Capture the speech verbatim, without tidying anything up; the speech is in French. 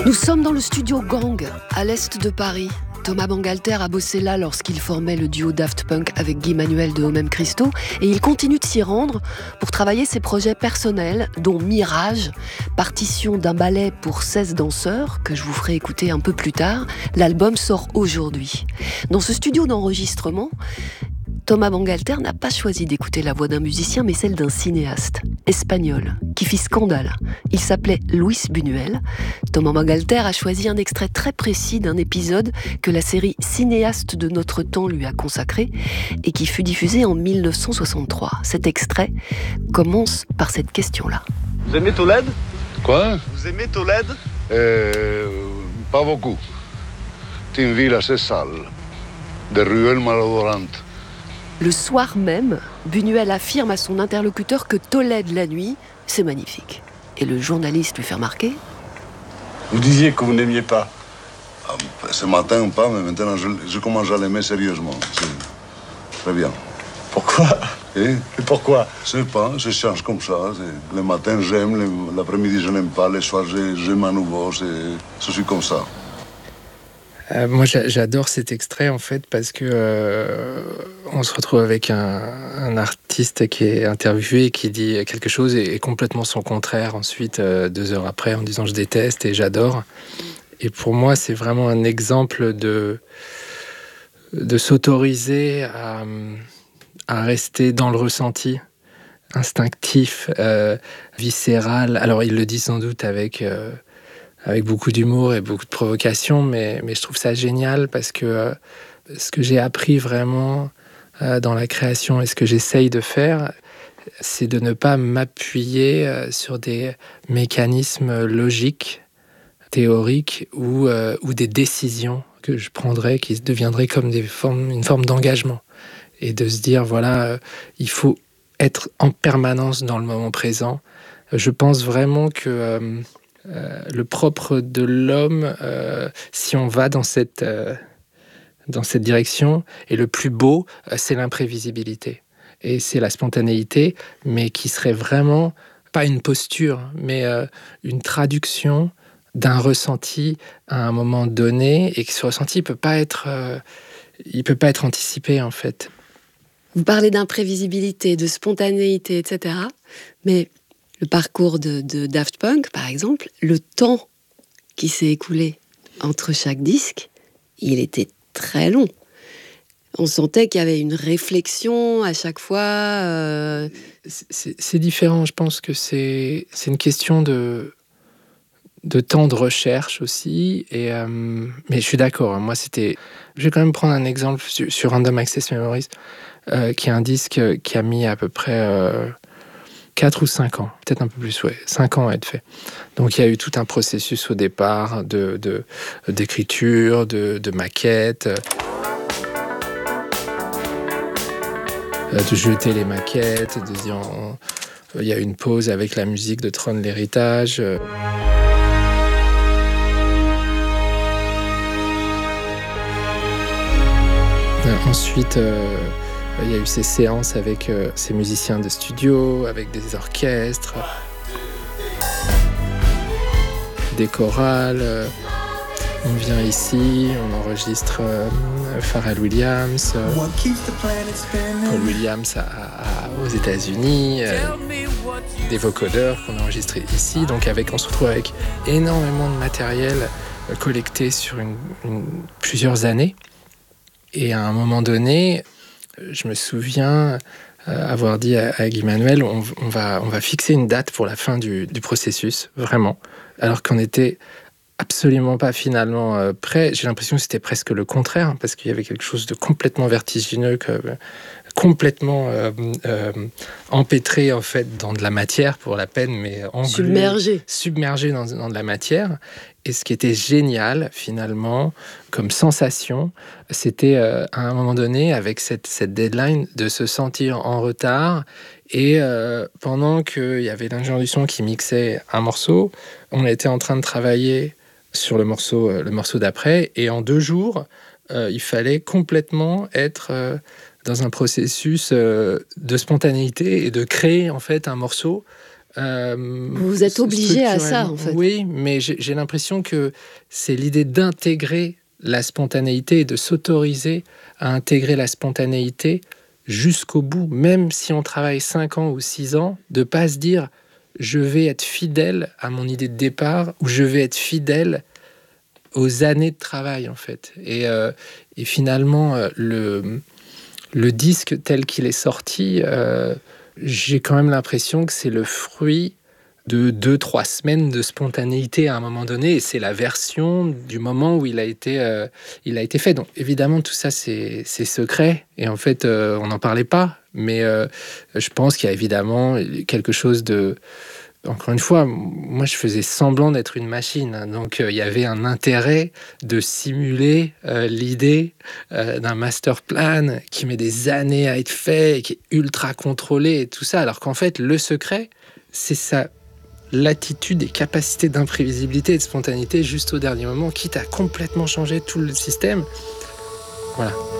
Nous sommes dans le studio Gang, à l'est de Paris. Thomas Bangalter a bossé là lorsqu'il formait le duo Daft Punk avec Guy Manuel de Homem Christo, et il continue de s'y rendre pour travailler ses projets personnels, dont Mirage, partition d'un ballet pour seize danseurs, que je vous ferai écouter un peu plus tard. L'album sort aujourd'hui. Dans ce studio d'enregistrement, Thomas Bangalter n'a pas choisi d'écouter la voix d'un musicien, mais celle d'un cinéaste espagnol qui fit scandale. Il s'appelait Luis Buñuel. Thomas Bangalter a choisi un extrait très précis d'un épisode que la série Cinéastes de notre temps lui a consacré et qui fut diffusé en mille neuf cent soixante-trois. Cet extrait commence par cette question-là. Vous aimez Tolède ? Quoi ? Vous aimez Tolède ? Euh, pas beaucoup. C'est une ville assez sale, des ruelles malodorantes. Le soir même, Buñuel affirme à son interlocuteur que Tolède la nuit, c'est magnifique. Et le journaliste lui fait remarquer: Vous disiez que vous n'aimiez pas. Ah, ce matin, pas, mais maintenant, je, je commence à l'aimer sérieusement. C'est très bien. Pourquoi ? Et Et pourquoi ? je sais pas, je change comme ça. C'est, le matin, j'aime, le, l'après-midi, je n'aime pas, le soir, j'aime à nouveau. C'est, je suis comme ça. Euh, moi, j'adore cet extrait, en fait, parce que euh, on se retrouve avec un, un artiste qui est interviewé et qui dit quelque chose et, et complètement son contraire ensuite, euh, deux heures après, en disant « je déteste » et « j'adore ». Et pour moi, c'est vraiment un exemple de, de s'autoriser à, à rester dans le ressenti, instinctif, euh, viscéral. Alors, il le dit sans doute avec... Euh, avec beaucoup d'humour et beaucoup de provocation, mais, mais je trouve ça génial parce que euh, ce que j'ai appris vraiment euh, dans la création et ce que j'essaye de faire, c'est de ne pas m'appuyer euh, sur des mécanismes logiques, théoriques ou, euh, ou des décisions que je prendrais qui deviendraient comme des formes, une forme d'engagement. Et de se dire, voilà, euh, il faut être en permanence dans le moment présent. Je pense vraiment que... Euh, Euh, le propre de l'homme, euh, si on va dans cette, euh, dans cette direction, et le plus beau, euh, c'est l'imprévisibilité. Et c'est la spontanéité, mais qui serait vraiment, pas une posture, mais euh, une traduction d'un ressenti à un moment donné, et que ce ressenti ne peut pas être, euh, il peut pas être anticipé, en fait. Vous parlez d'imprévisibilité, de spontanéité, et cetera. Mais le parcours de, de Daft Punk, par exemple, le temps qui s'est écoulé entre chaque disque, il était très long. On sentait qu'il y avait une réflexion à chaque fois. Euh... C'est, c'est différent, je pense que c'est, c'est une question de, de temps de recherche aussi. Et, euh, mais je suis d'accord, hein, moi c'était... Je vais quand même prendre un exemple sur, sur Random Access Memories, euh, qui est un disque qui a mis à peu près... Euh, quatre ou cinq ans, peut-être un peu plus, ouais, cinq ans à être fait. Donc il y a eu tout un processus au départ de, de, d'écriture, de, de maquettes, de jeter les maquettes, de dire... On, il y a une pause avec la musique de Tron l'héritage. Ensuite... Euh, il y a eu ces séances avec euh, ces musiciens de studio, avec des orchestres, des chorales. Euh, on vient ici, on enregistre euh, Pharrell Williams, euh, Paul Williams à, à, aux États-Unis, euh, des vocodeurs qu'on a enregistrés ici. Donc avec, on se retrouve avec énormément de matériel euh, collecté sur une, une, plusieurs années. Et à un moment donné, je me souviens euh, avoir dit à, à Guy Manuel, on, on, va, on va fixer une date pour la fin du, du processus, vraiment. Alors qu'on n'était absolument pas finalement euh, prêt. J'ai l'impression que c'était presque le contraire, parce qu'il y avait quelque chose de complètement vertigineux, que, euh, complètement euh, euh, empêtré en fait dans de la matière pour la peine, mais englué, submergé, submergé dans, dans de la matière. Et ce qui était génial, finalement, comme sensation, c'était euh, à un moment donné, avec cette, cette deadline, de se sentir en retard. Et euh, pendant qu'il y avait l'ingénieur du son qui mixait un morceau, on était en train de travailler sur le morceau, euh, le morceau d'après. Et en deux jours, euh, il fallait complètement être euh, dans un processus euh, de spontanéité et de créer en fait un morceau Euh, vous êtes obligé à ça, en fait. Oui, mais j'ai, j'ai l'impression que c'est l'idée d'intégrer la spontanéité et de s'autoriser à intégrer la spontanéité jusqu'au bout, même si on travaille cinq ans ou six ans, de ne pas se dire « je vais être fidèle à mon idée de départ » ou « je vais être fidèle aux années de travail », en fait. Et, euh, et finalement, euh, le, le disque tel qu'il est sorti, euh, j'ai quand même l'impression que c'est le fruit de deux, trois semaines de spontanéité à un moment donné, et c'est la version du moment où il a été, euh, il a été fait. Donc évidemment, tout ça, c'est, c'est secret, et en fait, euh, on n'en parlait pas, mais euh, je pense qu'il y a évidemment quelque chose de... Encore une fois, moi, je faisais semblant d'être une machine, hein, donc euh, il y avait un intérêt de simuler euh, l'idée euh, d'un master plan qui met des années à être fait, et qui est ultra contrôlé, et tout ça, alors qu'en fait, le secret, c'est ça. L'attitude et capacité d'imprévisibilité et de spontanéité juste au dernier moment, quitte à complètement changer tout le système. Voilà.